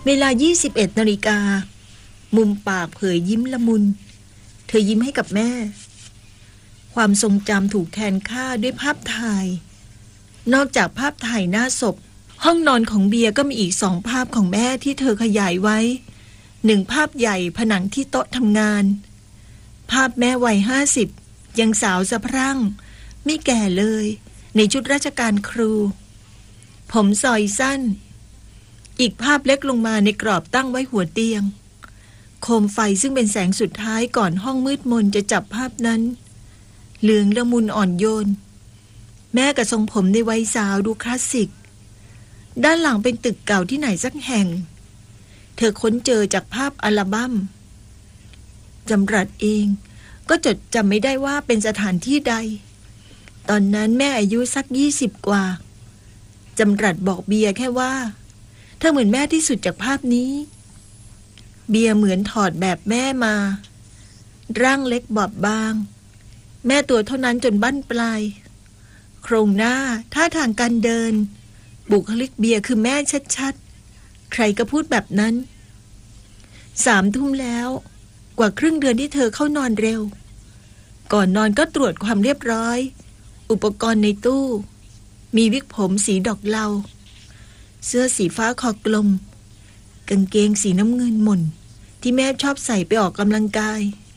เวลา 21 นาฬิกามุมปากเผยยิ้มละมุนเธอยิ้มให้กับแม่ความทรงจำถูกแทนค่าด้วยภาพถ่ายนอกจากภาพถ่ายหน้าศพห้องนอนของเบียร์ก็มีอีก2 ภาพของแม่ที่เธอขยายไว้1 ภาพใหญ่ผนังที่โต๊ะทำงานภาพแม่วัย50ยังสาวสะพรั่งไม่แก่เลยในชุดราชการครูผมซอยสั้นอีกภาพเล็กลงมาในกรอบตั้งไว้หัวเตียงโคมไฟซึ่งเป็นแสงสุดท้ายก่อนห้องมืดมนจะจับภาพนั้นเหลืองละมุนอ่อนโยนแม่กับทรงผมในวัยสาวดูคลาสสิกด้านหลังเป็นตึกเก่าที่ไหนสักแห่งเธอค้นเจอจากภาพอัลบั้มจำรัดเองก็จดจำไม่ได้ว่าเป็นสถานที่ใดตอนนั้นแม่อายุสัก20 กว่าจำรัดบอกเบียร์แค่ว่าเธอเหมือนแม่ที่สุดจากภาพนี้เบียร์เหมือนถอดแบบแม่มาร่างเล็กบอบบางแม่ตัวเท่านั้นจนบั้นปลายโครงหน้าท่าทางการเดินบุคลิกเบียร์คือแม่ชัดๆใครก็พูดแบบนั้น3 ทุ่มแล้วกว่าครึ่งเดือนที่เธอเข้านอนเร็วก่อนนอนก็ตรวจความเรียบร้อยอุปกรณ์ในตู้มีวิกผมสีดอกเหลาเสื้อสีฟ้าคอกลมกางเกงสีน้ำเงินหม่นที่แม่ชอบใส่ไปออกกำลังกาย